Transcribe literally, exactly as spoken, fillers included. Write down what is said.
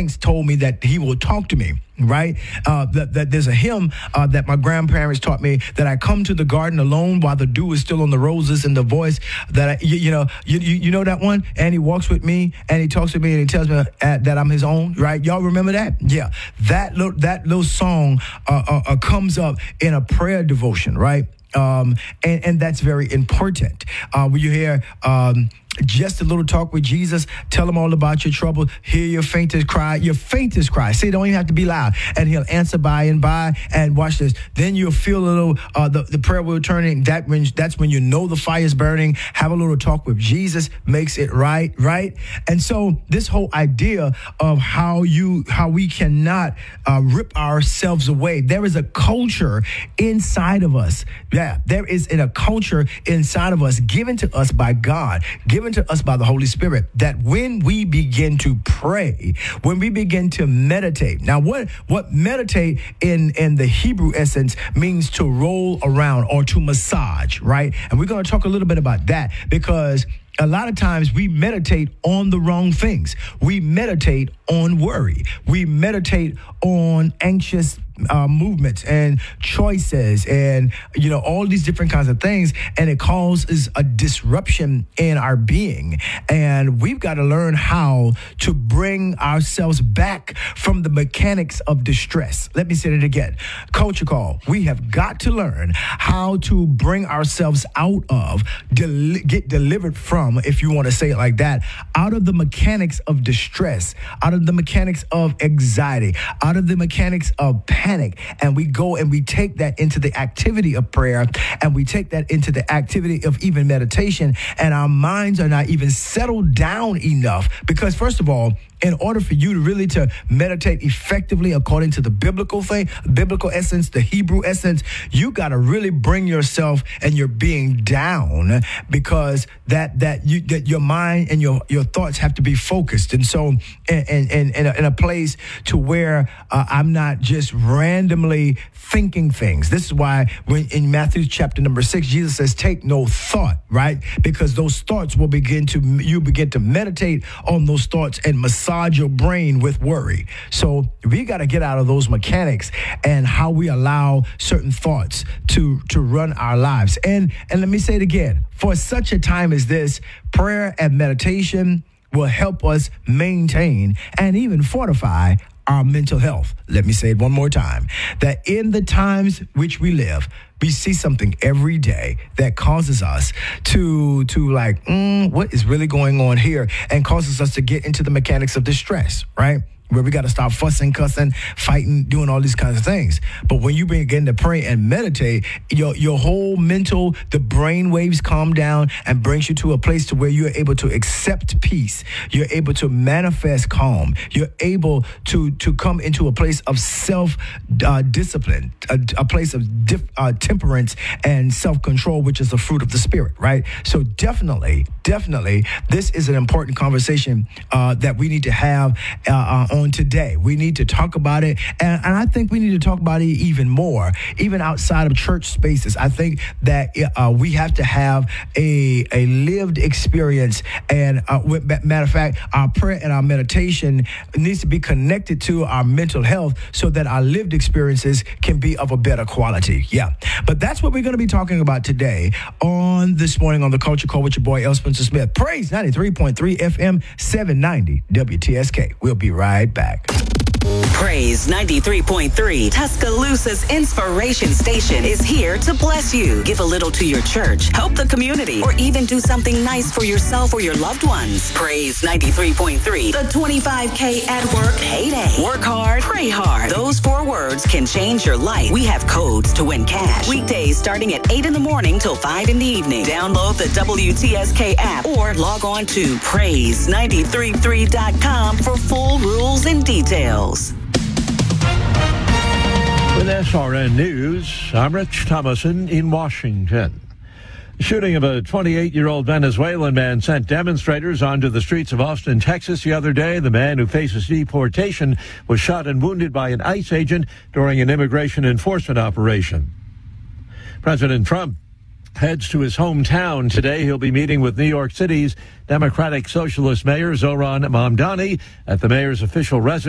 saints told me that he will talk to me. Right? Uh, that, that there's a hymn uh, that my grandparents taught me, that I come to the garden alone while the dew is still on the roses, and the voice that, I, you, you know, you, you you know that one? And he walks with me and he talks to me and he tells me uh, that I'm his own, right? Y'all remember that? Yeah. That little, that little song uh, uh, uh, comes up in a prayer devotion, right? Um, and, and that's very important. Uh, when you hear, um, just a little talk with Jesus, tell him all about your trouble, hear your faintest cry, your faintest cry. See, don't even have to be loud. And he'll answer by and by. And watch this. Then you'll feel a little, uh, the, the prayer will turn. That when, that's when you know the fire's burning. Have a little talk with Jesus makes it right, right? And so this whole idea of how you, how we cannot uh, rip ourselves away. There is a culture inside of us. Yeah, there is in a culture inside of us given to us by God, given to us by the Holy Spirit, that when we begin to pray, when we begin to meditate. Now, what what meditate in, in the Hebrew essence means to roll around or to massage, right? And we're going to talk a little bit about that, because a lot of times we meditate on the wrong things. We meditate on worry. We meditate on anxious uh, movements and choices and, you know, all these different kinds of things. And it causes a disruption in our being. And we've got to learn how to bring ourselves back from the mechanics of distress. Let me say it again. Culture call. We have got to learn how to bring ourselves out of, del- get delivered from, if you want to say it like that, out of the mechanics of distress, out of the mechanics of anxiety, out of the mechanics of panic. And we go and we take that into the activity of prayer, and we take that into the activity of even meditation, and our minds are not even settled down enough. Because first of all, in order for you to really to meditate effectively according to the biblical thing, biblical essence, the Hebrew essence, you got to really bring yourself and your being down, because that that you that your mind and your your thoughts have to be focused. And so, and and in a, in a place to where uh, I'm not just randomly thinking things. This is why when in Matthew chapter number six, Jesus says, "Take no thought," right? Because those thoughts will begin to you begin to meditate on those thoughts and massage your brain with worry. So we got to get out of those mechanics and how we allow certain thoughts to to run our lives. And and let me say it again, for such a time as this, prayer and meditation will help us maintain and even fortify our mental health. Let me say it one more time, that in the times which we live, we see something every day that causes us to, to like, mm, what is really going on here? And causes us to get into the mechanics of distress, right? Where we got to stop fussing, cussing, fighting, doing all these kinds of things. But when you begin to pray and meditate, your your whole mental, the brain waves calm down and brings you to a place to where you're able to accept peace. You're able to manifest calm. You're able to to come into a place of self uh, discipline, a, a place of dif, uh, temperance and self-control, which is the fruit of the Spirit, right? So definitely, definitely, this is an important conversation uh, that we need to have uh, uh, on today. We need to talk about it. And, and I think we need to talk about it even more, even outside of church spaces. I think that uh, we have to have a, a lived experience. And uh, with, matter of fact, our prayer and our meditation needs to be connected to our mental health so that our lived experiences can be of a better quality. Yeah. But that's what we're going to be talking about today on this morning on the Culture Call with your boy, L. Spencer Smith. Praise ninety-three point three F M, seven ninety W T S K. We'll be right back. Praise ninety-three point three, Tuscaloosa's inspiration station, is here to bless you. Give a little to your church, help the community, or even do something nice for yourself or your loved ones. Praise ninety-three point three, the twenty-five K at work payday. Work hard, pray hard. Those four words can change your life. We have codes to win cash. Weekdays starting at eight in the morning till five in the evening. Download the W T S K app or log on to praise nine three three dot com for full rules and details. With S R N News, I'm Rich Thomason in Washington. The shooting of a twenty-eight-year-old Venezuelan man sent demonstrators onto the streets of Austin, Texas the other day. The man who faces deportation was shot and wounded by an ICE agent during an immigration enforcement operation. President Trump heads to his hometown today. He'll be meeting with New York City's Democratic Socialist Mayor Zohran Mamdani at the mayor's official residence.